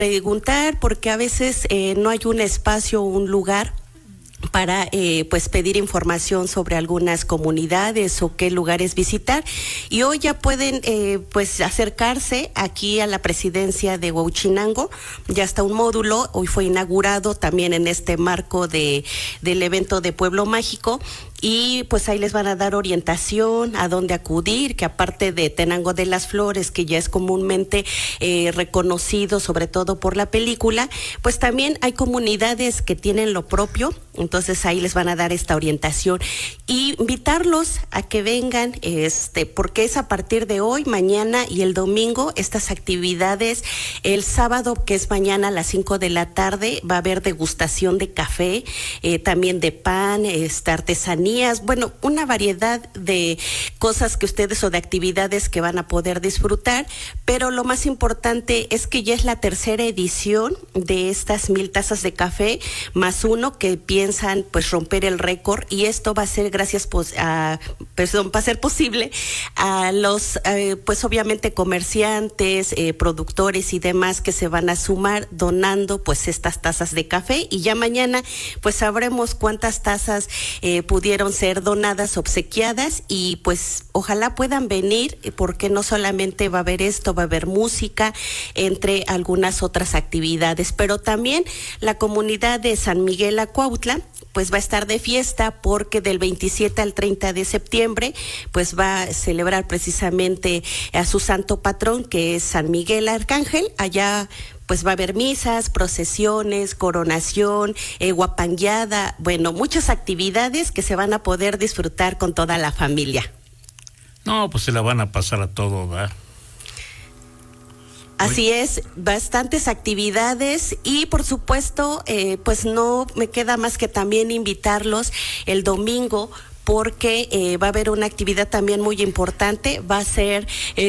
preguntar, porque a veces no hay un espacio o un lugar para pues pedir información sobre algunas comunidades o qué lugares visitar, y hoy ya pueden pues acercarse aquí a la presidencia de Huauchinango. Ya está un módulo, hoy fue inaugurado también en este marco del evento de Pueblo Mágico, y pues ahí les van a dar orientación a dónde acudir, que aparte de Tenango de las Flores, que ya es comúnmente reconocido sobre todo por la película, pues también hay comunidades que tienen lo propio. Entonces ahí les van a dar esta orientación y invitarlos a que vengan, porque es a partir de hoy, mañana y el domingo estas actividades. El sábado, que es mañana a las 5 de la tarde, va a haber degustación de café, también de pan, artesanías, bueno, una variedad de cosas que ustedes, o de actividades que van a poder disfrutar. Pero lo más importante es que ya es la tercera edición de estas 1000 tazas de café más uno, que piensan pues romper el récord, y esto va a ser gracias va a ser posible a los pues obviamente comerciantes, productores y demás que se van a sumar donando pues estas tazas de café. Y ya mañana pues sabremos cuántas tazas pudieron ser donadas, obsequiadas, y pues ojalá puedan venir, porque no solamente va a haber esto, va a haber música, entre algunas otras actividades. Pero también la comunidad de San Miguel Acuautla pues va a estar de fiesta, porque del 27 al 30 de septiembre pues va a celebrar precisamente a su santo patrón, que es San Miguel Arcángel. Allá pues va a haber misas, procesiones, coronación, guapangueada, bueno, muchas actividades que se van a poder disfrutar con toda la familia. No, pues se la van a pasar a todo, ¿verdad? Así es, bastantes actividades, y por supuesto, pues no me queda más que también invitarlos el domingo, porque va a haber una actividad también muy importante. Va a ser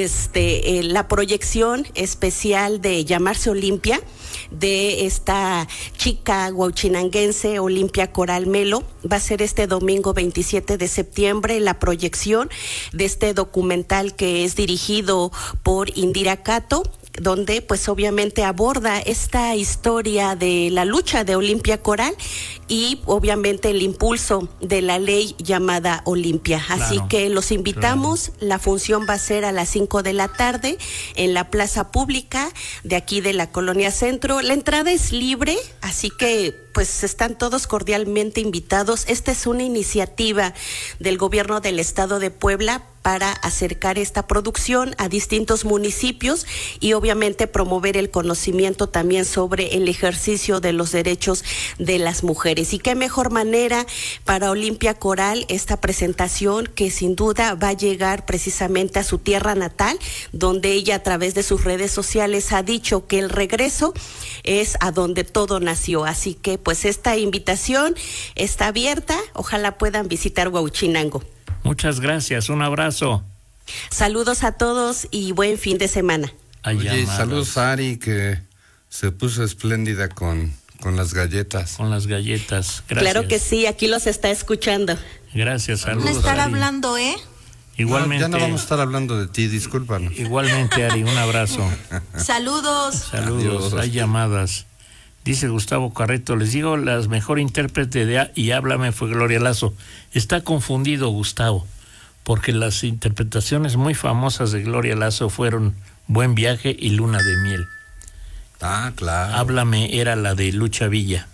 la proyección especial de Llamarse Olimpia, de esta chica huauchinanguense, Olimpia Coral Melo. Va a ser este domingo 27 de septiembre la proyección de este documental que es dirigido por Indira Cato, donde pues obviamente aborda esta historia de la lucha de Olimpia Coral y obviamente el impulso de la ley llamada Olimpia. Así que los invitamos. La función va a ser a las 5 de la tarde en la plaza pública de aquí de la Colonia Centro. La entrada es libre, así que pues están todos cordialmente invitados. Esta es una iniciativa del gobierno del estado de Puebla para acercar esta producción a distintos municipios y obviamente promover el conocimiento también sobre el ejercicio de los derechos de las mujeres. Y qué mejor manera para Olimpia Coral esta presentación, que sin duda va a llegar precisamente a su tierra natal, donde ella a través de sus redes sociales ha dicho que el regreso es a donde todo nació. Así que pues esta invitación está abierta, ojalá puedan visitar Huauchinango. Muchas gracias, un abrazo. Saludos a todos y buen fin de semana. Oye, saludos a Ari, que se puso espléndida con las galletas. Con las galletas, gracias. Claro que sí, aquí los está escuchando. Gracias, saludos. Van a estar Ari. hablando, Igualmente. No, ya no vamos a estar hablando de ti, discúlpanos. Igualmente, Ari, un abrazo. Saludos. Saludos, adiós. Hay llamadas. Dice Gustavo Carreto, les digo, la mejor intérprete de Y Háblame fue Gloria Lazo. Está confundido Gustavo, porque las interpretaciones muy famosas de Gloria Lazo fueron Buen Viaje y Luna de Miel. Ah, claro. Háblame era la de Lucha Villa.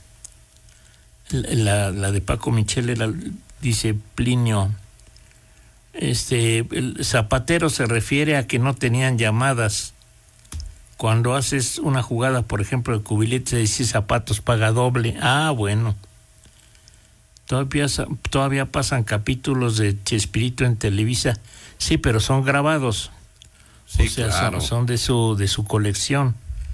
La de Paco Michel era, dice Plinio, el zapatero se refiere a que no tenían llamadas. Cuando haces una jugada, por ejemplo, de cubilete, se dice zapatos, paga doble. Ah, bueno. Todavía pasan capítulos de Chespirito en Televisa. Sí, pero son grabados. Sí, o sea, claro. son de su colección.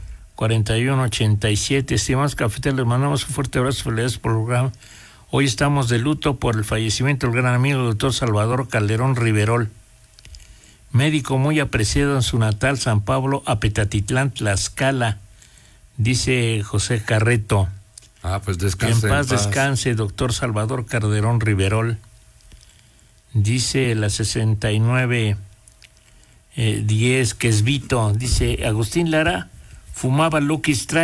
4187. Estimados cafeteros, les mandamos un fuerte abrazo. Felicidades por el programa. Hoy estamos de luto por el fallecimiento del gran amigo, el doctor Salvador Calderón Riverol. Médico muy apreciado en su natal San Pablo, Apetatitlán, Tlaxcala, dice José Carreto. Ah, pues descanse. Que en paz descanse, doctor Salvador Calderón Riverol. Dice la 6910, que es Vito, dice Agustín Lara, fumaba Lucky Strike.